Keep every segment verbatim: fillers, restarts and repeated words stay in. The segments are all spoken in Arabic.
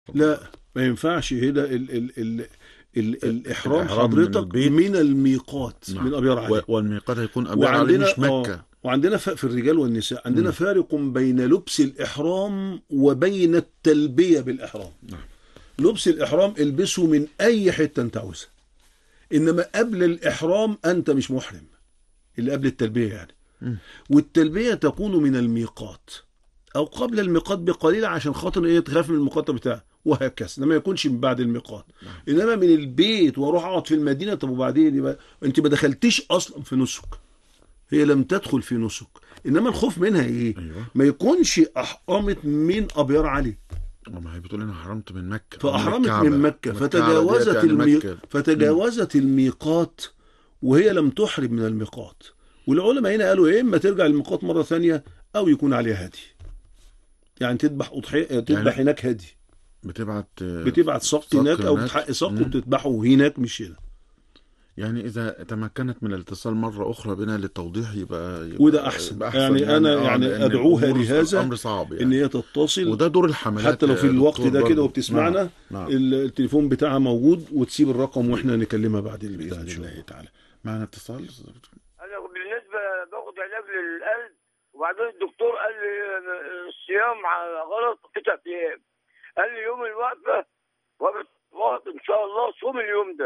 لا، ما ينفعش هنا ال ال ال ال الإحرام الإحرام من حضرتك البيت. من الميقات، نعم. من أبيار و- علي. والميقات هيكون أبيار علي وعندنا مش اه مكة. وعندنا ف- في الرجال والنساء عندنا مم. فارق بين لبس الإحرام وبين التلبية بالإحرام. نعم. لبس الإحرام البسه من أي حتة أنت عاوزها، إنما قبل الإحرام أنت مش محرم، اللي قبل التلبية يعني. مم. والتلبية تكون من الميقات أو قبل الميقات بقليل عشان خاطر إيه تخاف من الميقات بتاعه، وهكذا. إنما يكونش من بعد الميقات. نعم. إنما من البيت وأروح أقعد في المدينة، طب وبعدين يبقى أنت ما دخلتيش أصلا في نسك، هي لم تدخل في نسك. إنما الخوف منها إيه؟ أيوة. ما يكونش أحرمت من أبيار علي، ما هي بتقول أنا حرمت من مكة، فأحرمت الكعبة. من مكة الكعبة فتجاوزت ديت يعني المي... مكة. فتجاوزت الميقات وهي لم تحرم من الميقات. والعلماء هنا قالوا إيه، إما ترجع للميقات مرة ثانية أو يكون عليها هدي، يعني تذبح أضحية، تذبح يعني هناك هدي، بتبعت آه، بتبعت سقط هناك أو هناك. بتحقق سقط مم. وبتذبحه هناك مش هنا. يعني إذا تمكنت من الاتصال مرة أخرى بنا للتوضيح يبقى, يبقى وده أحسن, يبقى أحسن يعني أنا آه يعني لأن أدعوها الأمور لهذا، أمر صعب يعني. إن هي تتصل، وده دور الحملات حتى لو في يا الوقت دكتور ده كده برضه. وبتسمعنا. نعم. نعم. التليفون بتاعها موجود، وتسيب الرقم وإحنا نكلمها بعدين بإذن بإذن الله الله. تعالى. معنا اتصال. انا بالنسبه باخد علاج للقلب، وبعدين الدكتور قال لي الصيام غلط ست ايام، قال لي يوم الوقفه وقت ان شاء الله صوم اليوم ده.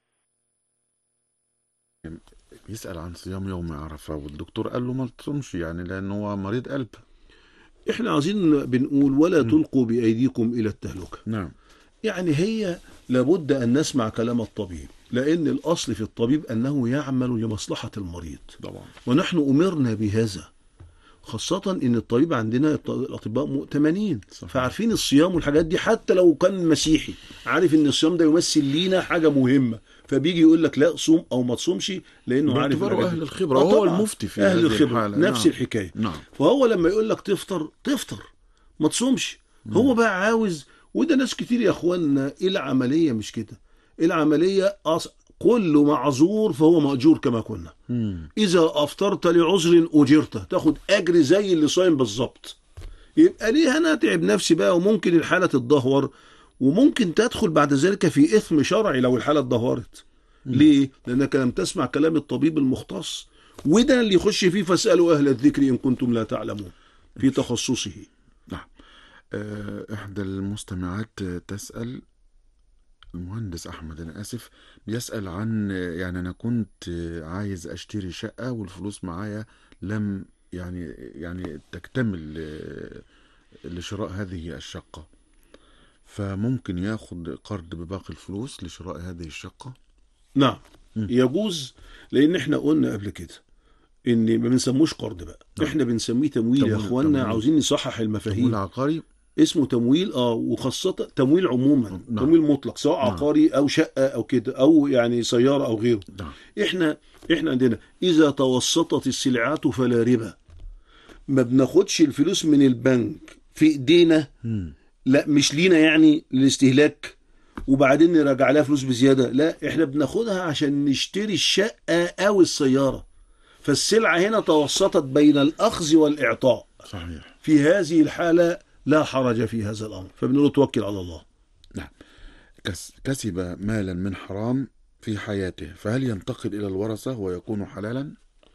يسأل عن صيام يوم عرفة والدكتور قال له ما تصومش، يعني لأنه هو مريض قلب. إحنا عايزين بنقول ولا تلقوا بأيديكم إلى التهلكة. نعم. يعني هي لابد أن نسمع كلام الطبيب، لأن الأصل في الطبيب أنه يعمل لمصلحة المريض، طبعا. ونحن أمرنا بهذا، خاصة إن الطبيب عندنا الأطباء مؤتمنين، فعارفين الصيام والحاجات دي. حتى لو كان مسيحي عارف إن الصيام ده يمثل لينا حاجة مهمة، فبيجي يقول لك لا صوم أو ما تصومش، لأنه عارف باعتباره أهل الخبرة، آه وهو طبعاً المفتي في أهل هذه الخبرة الحالة. نفس نعم. الحكاية. نعم. فهو لما يقول لك تفطر تفطر، ما تصومش. هو بقى عاوز، وده ناس كتير يا اخوانا، ايه العملية مش كده، العملية أص... كل معذور فهو مأجور كما كنا. مم. إذا أفطرت لعذر أجرت، تاخد أجر زي اللي صايم بالظبط. يبقى ليه أنا أتعب نفسي بقى، وممكن الحالة تتدهور، وممكن تدخل بعد ذلك في إثم شرعي لو الحالة اتدهورت. ليه؟ لأنك لم تسمع كلام الطبيب المختص، وده اللي يخش فيه فاسألوا أهل الذكر إن كنتم لا تعلمون في تخصصه. نعم. أه إحدى المستمعات تسأل، المهندس أحمد أنا آسف، بيسأل عن، يعني أنا كنت عايز أشتري شقة والفلوس معايا لم يعني يعني تكتمل لشراء هذه الشقة، فممكن ياخد قرض بباقي الفلوس لشراء هذه الشقة؟ نعم. م. يجوز، لأن احنا قلنا قبل كده إن ما بنسموش قرض بقى. نعم. احنا بنسميه تمويل, تمويل يا اخوانا. تمويل. عاوزين نصحح المفاهيم. تمويل عقاري اسمه تمويل، اه وخاصة تمويل عموما. نعم. تمويل مطلق، سواء نعم. عقاري او شقة او كده، او يعني سيارة او غيره. نعم. احنا احنا عندنا اذا توسطت السلعات فلا ربا. ما بناخدش الفلوس من البنك في ايدينا، م. لا مش لينا يعني للاستهلاك وبعدين نراجع لها فلوس بزيادة، لا احنا بناخدها عشان نشتري الشقة او السيارة. فالسلعة هنا توسطت بين الاخذ والاعطاء. صحيح. في هذه الحالة لا حرج في هذا الأمر، فبنقول توكل على الله. نعم. كسب مالا من حرام في حياته، فهل ينتقل إلى الورثة ويكون حلالا؟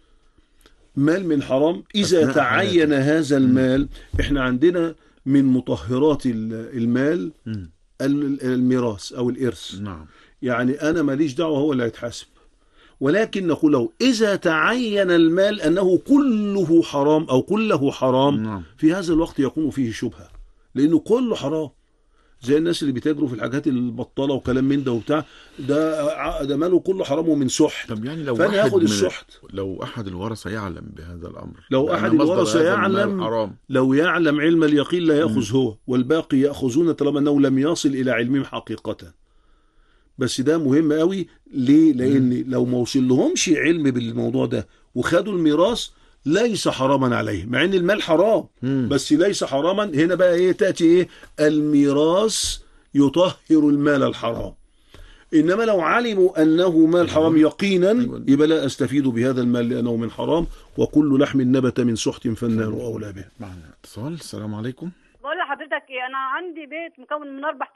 مال من حرام إذا تعين حياته. هذا المال، م. احنا عندنا من مطهرات المال م. الميراث أو الإرث. نعم. يعني أنا ماليش دعوة، هو اللي هيتحاسب، ولكن نقول له إذا تعين المال أنه كله حرام أو كله حرام، نعم. في هذا الوقت يكون فيه شبهة، لأنه كله حرام. زي الناس اللي بيتاجروا في الحاجات البطالة وكلام من ده وبتاع، ده ده ماله كله حرام ومن سحت. طب يعني لو فأنا هاخد السحت. لو أحد الورثة يعلم بهذا الأمر، لو أحد الورثة يعلم، لو يعلم علم اليقين لا يأخذ م. هو، والباقي يأخذون طالما أنه لم يصل إلى علمهم حقيقة. بس ده مهم قوي. ليه؟ لأن لو ما وصل لهمش علم بالموضوع ده وخدوا الميراث ليس حراما عليه، مع ان المال حرام مم. بس ليس حراما. هنا بقى ايه تأتي ايه الميراث يطهر المال الحرام. انما لو علموا انه مال حرام يقينا يبقى لا استفيد بهذا المال لانه من حرام، وكل لحم نبت من سحت فالنار اولى به. معنا اتصال. السلام عليكم. بقول لحضرتك حضرتك ايه، انا عندي بيت مكون من اربع